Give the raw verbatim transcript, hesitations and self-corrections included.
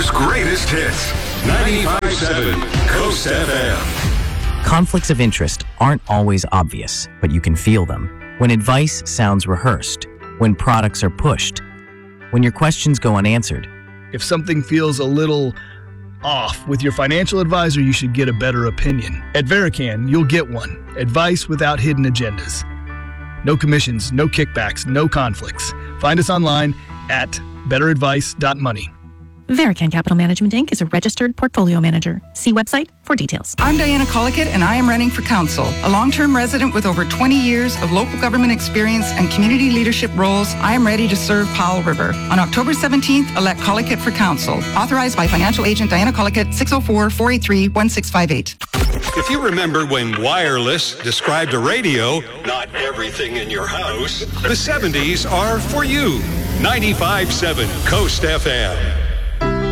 America's greatest hits. ninety-five point seven Coast F M. Conflicts of interest aren't always obvious, but you can feel them. When advice sounds rehearsed, when products are pushed, when your questions go unanswered. If something feels a little off with your financial advisor, you should get a better opinion. At Verican, you'll get one. Advice without hidden agendas. No commissions, no kickbacks, no conflicts. Find us online at better advice dot money. Verican Capital Management, Incorporated is a registered portfolio manager. See website for details. I'm Diana Collicutt, and I am running for council. A long-term resident with over twenty years of local government experience and community leadership roles, I am ready to serve Powell River. On October seventeenth, elect Collicutt for council. Authorized by financial agent Diana Collicutt, six oh four, four eight three, one six five eight. If you remember when wireless described a radio, not everything in your house, the seventies are for you. ninety-five point seven Coast F M.